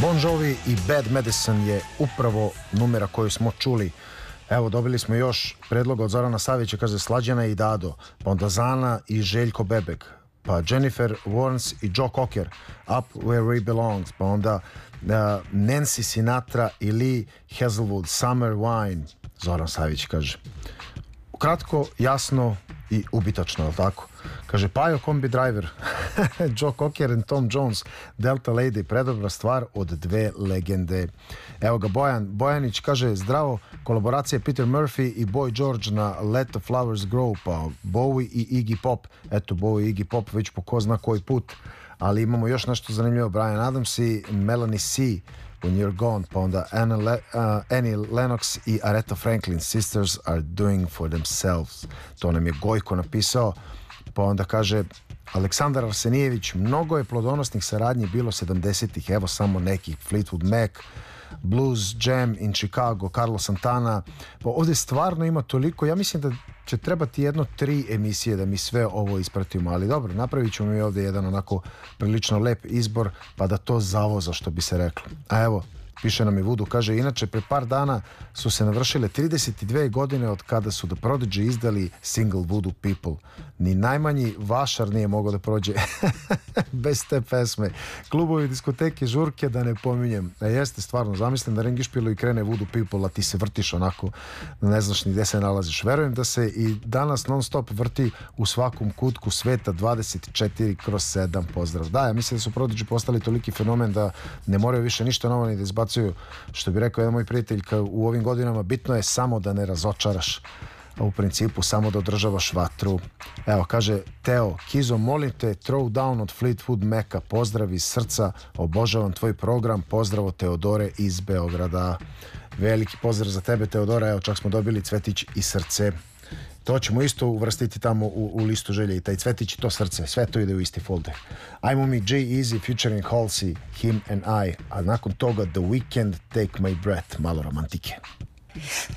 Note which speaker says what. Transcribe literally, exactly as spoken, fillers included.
Speaker 1: Bon Jovi i Bad Medicine je upravo numera koju smo čuli. Evo, dobili smo još predloga od Zorana Savića, kaže Slađana i Dado, pa onda Zana i Željko Bebek, pa Jennifer Warnes i Joe Cocker, Up Where We Belong, pa onda uh, Nancy Sinatra i Lee Hazelwood, Summer Wine. Zoran Savić kaže kratko, jasno i ubitačno, ali tako? Kaže Pajo Kombi Driver, Joe Cocker and Tom Jones, Delta Lady, predobra stvar od dve legende. Evo ga Bojan Bojanić, kaže zdravo, kolaboracije Peter Murphy i Boy George na Let the Flowers Grow, pa Bowie i Iggy Pop. Eto, Bowie i Iggy Pop već po ko zna koji put, ali imamo još nešto zanimljivo. Brian Adams i Melanie C. When You're Gone, pa onda Anna Le, uh, Annie Lennox i Aretha Franklin, Sisters Are Doing For Themselves. To nam je Gojko napisao. Pa onda kaže Aleksandar Arsenijević, mnogo je plodonosnih saradnji bilo sedamdesetih, evo samo nekih, Fleetwood Mac, Blues Jam in Chicago, Carlos Santana. Pa ovdje stvarno ima toliko, ja mislim da će trebati jedno tri emisije da mi sve ovo ispratimo, ali dobro, napravit ćemo mi ovdje jedan onako prilično lep izbor, pa da to zavoza, što bi se reklo. A evo, piše nam i Vudu, kaže, inače pre par dana su se navršile trideset dve godine od kada su The Prodigy izdali single Voodoo People. Ni najmanji vašar nije mogao da prođe bez te pesme. Klubovi, diskoteke, žurke, da ne pominjem. E, jeste stvarno, zamislim da Ringišpilu i krene Voodoo People, a ti se vrtiš onako, ne znaš ni gde se nalaziš. Verujem da se i danas non stop vrti u svakom kutku sveta dvadeset četiri kroz sedam. Pozdrav. Da, ja mislim da su Prodigy postali toliki fenomen da ne moraju više ništa novo ni da izbacuju. Što bi rekao jedan moj prijatelj, u ovim godinama bitno je samo da ne razočaraš, a u principu samo da održavaš vatru. Evo, kaže Teo, Kizo, molim te, Throw Down od Fleetwood Maca, pozdrav iz srca, obožavam tvoj program, pozdrav od Teodore iz Beograda. Veliki pozdrav za tebe, Teodora, evo, čak smo dobili cvetić i srce. To ćemo isto uvrstiti tamo u, u listu želje, i taj cvetić i to srce, sve to ide u isti folder. Ajmo mi G-Eazy featuring Halsey, Him and I, a nakon toga The Weeknd, Take My Breath, malo romantike.